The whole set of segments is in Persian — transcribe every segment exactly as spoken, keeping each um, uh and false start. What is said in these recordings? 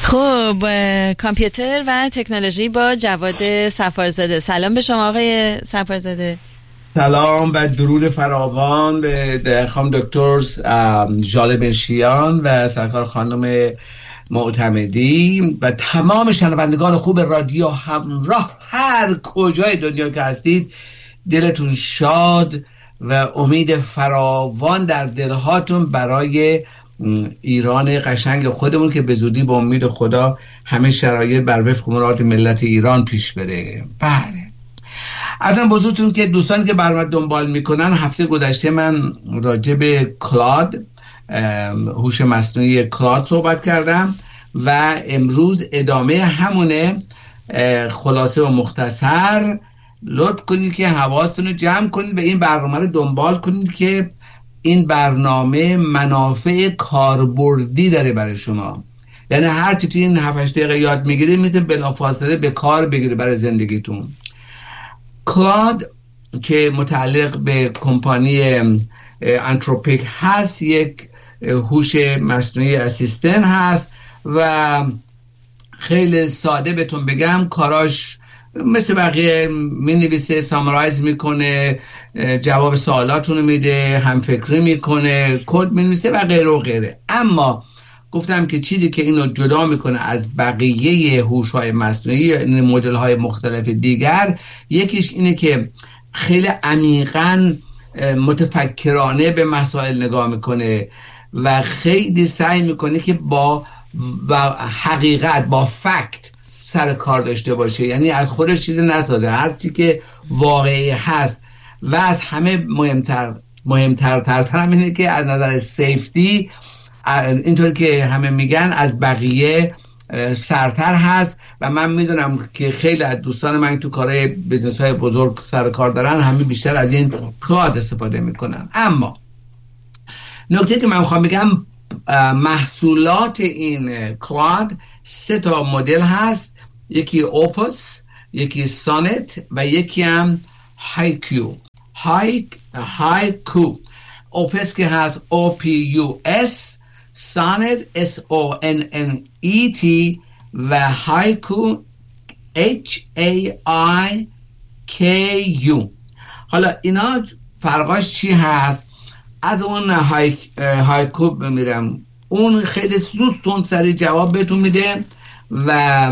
خب کامپیوتر و تکنولوژی با جواد سفارزاده. سلام به شما آقای سفارزاده. سلام و درود فراوان به خانم دکتر ژاله بنشیان و سرکار خانم معتمدی و تمام شنوندگان خوب رادیو همراه هر کجای دنیا که هستید. دلتون شاد و امید فراوان در دلهاتون برای ایران قشنگ خودمون که به زودی با امید خدا همه شرایط بر وفق مراد ملت ایران پیش بره. بله، ازم بزرگتون که دوستانی که برنامه دنبال میکنن، هفته گذشته من راجع به کلاد، هوش مصنوعی کلاد صحبت کردم و امروز ادامه همونه. خلاصه و مختصر لطف کنید که حواستون رو جمع کنید و این برنامه رو دنبال کنید که این برنامه منافع کاربردی داره برای شما. یعنی هر چی توی این هفت هشت دقیقه یاد میگیرید میتونه بلافاصله به کار بگیره برای زندگیتون. کلاد که متعلق به کمپانی انتروپیک هست، یک هوش مصنوعی اسیستن هست و خیلی ساده بهتون بگم کاراش مثل بقیه می نویسه، سامرایز میکنه، جواب سوالاتونو میده، همفکری میکنه، کد می نویسه و غیره و غیره. اما گفتم که چیزی که اینو جدا میکنه از بقیه هوش‌های مصنوعی، این مدل‌های مختلف دیگر، یکیش اینه که خیلی عمیقاً متفکرانه به مسائل نگاه میکنه و خیلی سعی میکنه که با حقیقت، با فکت سر کار داشته باشه. یعنی از خودش چیزی نسازه، هر چی که واقعی هست. و از همه مهمتر مهمتر ترتر هم اینه که از نظر سیفتی، اینطور که همه میگن، از بقیه سرتر هست. و من میدونم که خیلی از دوستان من تو کارهای بیزنس های بزرگ سر کار دارن، همه بیشتر از این کلاد استفاده میکنن. اما نکته که من میخوام بگم، محصولات این کلاد سه تا مدل هست. یکی اوپوس، یکی سانت و یکی هم هایکو. های هایکو اوپس که هست او پی یو اس، سانت اس او ان ان ای تی و هایکو اچ ای آی کی یو. حالا اینا فرقاش چی هست؟ از اون های هایکو بمیرم، اون خیلی زود تون سری جواب بهتون میده و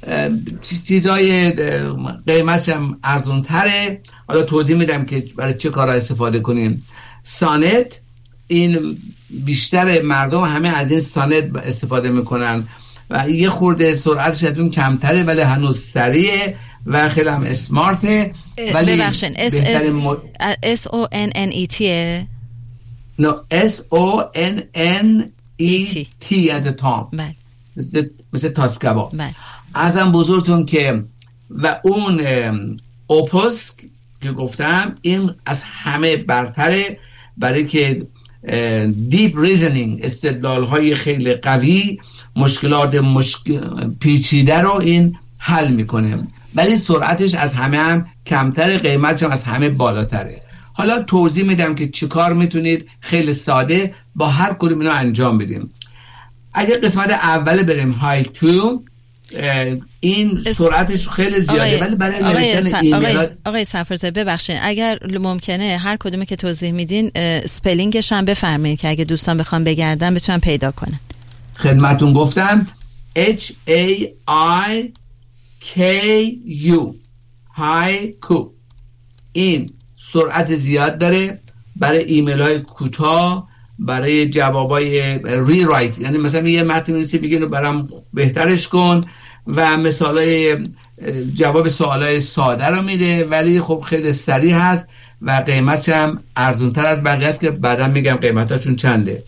چیزای قیمتش هم ارزون تره. حالا توضیح میدم که برای چه کارا استفاده کنیم. سانت، این بیشتر مردم همه از این سانت استفاده میکنن و یه خورده سرعتش از اون کمتره ولی هنوز سریعه و خیلی هم اسمارته. ولی ببخشن اس او ان ان ای تیه؟ نه، اس او ان ان ای تی از تام، مثل مثل تاسکبا. ازم بزرگتون که و اون اوپوس که گفتم، این از همه برتره برای که دیپ ریزنینگ، استدلال های خیلی قوی، مشکلات مشکل پیچیده رو این حل میکنه، ولی سرعتش از همه هم کمتره، قیمتش هم از همه بالاتره. حالا توضیح میدم که چیکار میتونید خیلی ساده با هر کدوم اینا انجام بدیم. اگر قسمت اول بریم هایکو، این سرعتش خیلی زیاده ولی برای نوشتن ایمیل. آقای سفارزاده ببخشید، اگر ممکنه هر کدومی که توضیح میدین سپلینگش هم بفرمایید که اگه دوستان بخوام بگردن بتونن پیدا کنن. خدمتون گفتم اچ ای آی کی یو، هایکو. این سرعت زیاد داره برای ایمیل های کوتاه، برای جوابای ری رایت، یعنی مثلا یه متن می‌نویسی بگین رو برام بهترش کن و مثالای جواب سوالای ساده رو میده، ولی خب خیلی سریع هست و قیمتش هم ارزونتر از بقیه است که بعدا میگم قیمتاشون چنده.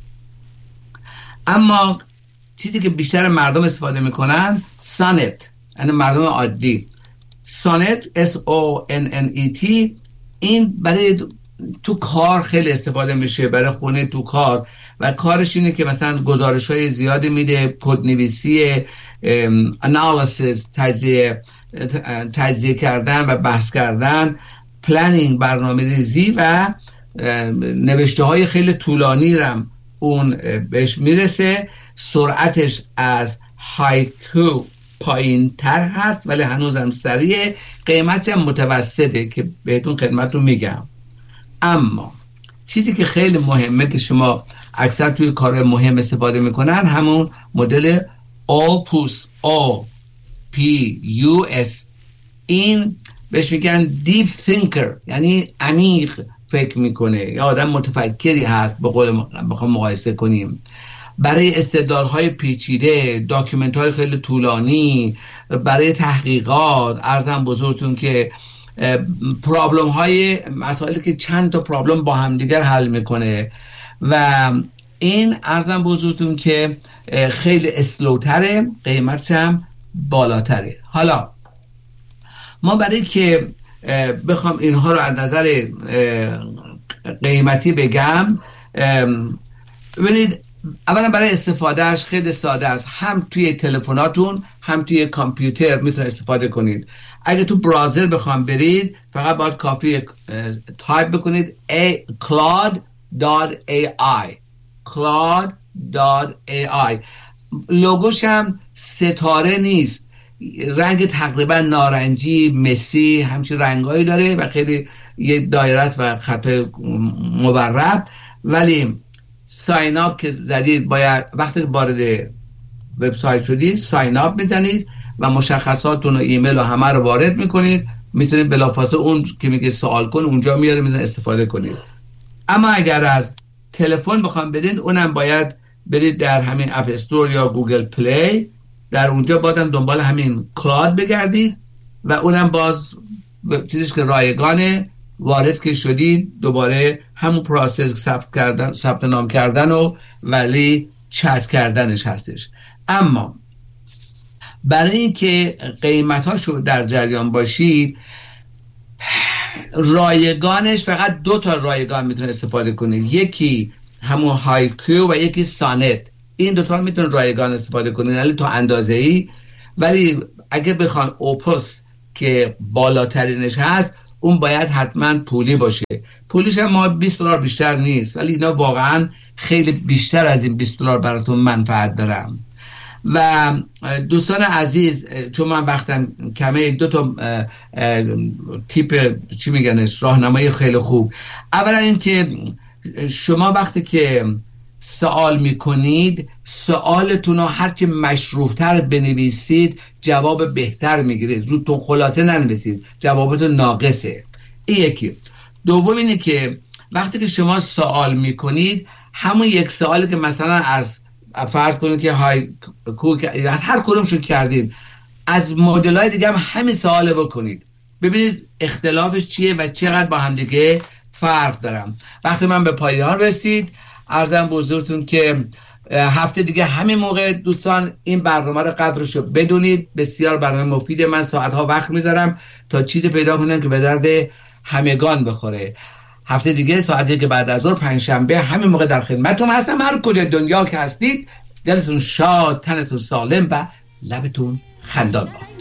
اما چیزی که بیشتر مردم استفاده میکنن سانت، یعنی مردم عادی. سانت اس او ان ان ای تی، این برای تو کار خیلی استفاده میشه، برای خونه تو کار، و کارش اینه که مثلا گزارش های زیادی میده، کدنویسی، انالیسیس، تجزیه تجزیه کردن و بحث کردن، پلنینگ، برنامه‌ریزی و نوشته های خیلی طولانی رم اون بهش میرسه. سرعتش از هایکو پایین تر هست ولی هنوزم سریعه، قیمتش هم متوسطه که بهتون خدمتتون میگم. اما چیزی که خیلی مهمه که شما اکثر توی کار مهم استفاده میکنن همون مدل اوپوس، او پی یو اس. این بهش میگن دیپ تینکر، یعنی عمیق فکر میکنه، یا آدم متفکری هست به قول بخوام مقایسه کنیم. برای استدلال‌های پیچیده، داکیومنت‌های خیلی طولانی، برای تحقیقات، عرضم بزرگتون که پرابلم های مسائلی که چند تا پرابلم با هم دیگر حل میکنه و این عرضم بزرگتون که خیلی اسلوتره، قیمتش هم بالاتره. حالا ما برای که بخوام اینها رو از نظر قیمتی بگم، ببینید اولا برای استفادهش خیلی ساده است، هم توی تلفناتون هم توی کامپیوتر میتونید استفاده کنید. اگه تو براوزر بخوام برید فقط باید کافی تایپ بکنید کلاد دات ای آی کلاد دات ای آی. لوگوش هم ستاره نیست، رنگ تقریبا نارنجی مسی همچین رنگایی داره و خیلی یه دایره است و خط مورب. ولی ساین اپ که زدید، باید وقتی وارد وبسایت شدید ساین اپ میزنید و مشخصاتتون و ایمیل و همه رو وارد میکنید، میتونید بلافاصله اون که میگه سوال کن اونجا میاره، میتونید استفاده کنید. اما اگر از تلفن بخوام بدین، اونم باید برید در همین اپ استور یا گوگل پلی، در اونجا بازم دنبال همین کلاد بگردید و اونم باز چیزیش که رایگانه، وارد که شدید دوباره همون پروسس ثبت کردن، ثبت نام کردن و ولی چت کردنش هستش. اما برای اینکه قیمتاشو در جریان باشید، رایگانش فقط دو تا رایگان میتونه استفاده کنید، یکی همون هایکو و یکی سانت. این دو تا میتونه رایگان استفاده کنید ولی تو اندازه‌ای. ولی اگه بخوان اوپوس که بالاترینش هست، اون باید حتما پولی باشه. پولیش هم ما بیست دلار بیشتر نیست، ولی اینا واقعا خیلی بیشتر از این بیست دلار براتون منفعت دارم. و دوستان عزیز، چون من وقتم کمه، دو تا تیپ چی میگنش راهنمایی خیلی خوب. اولا این که شما وقتی که سوال میکنید، سوالتون رو هرچی مشروفتر بنویسید جواب بهتر میگیرید، زودتون خلاصه ننویسید، جوابتون ناقصه. این یکی. دوم اینه که وقتی که شما سوال میکنید، همون یک سوالی که مثلا از فرض کنید که های کو هر کدومشون کردید، از مدل‌های دیگه هم همین سوال بکنید، ببینید اختلافش چیه و چقدر با هم دیگه فرق دارم. وقتی من به پایان رسید، عرضم بزرگتون که هفته دیگه همین موقع دوستان این برنامه رو قدرشو بدونید. بسیار برنامه مفیده، من ساعتها وقت میذارم تا چیزی پیدا کنم که به درد همگان بخوره. هفته دیگه ساعتی که بعد از ظهر پنجشنبه همین موقع در خدمتتون هستم. هر کجا دنیا که هستید، دلتون شاد، تنتون سالم و لبتون خندان باد.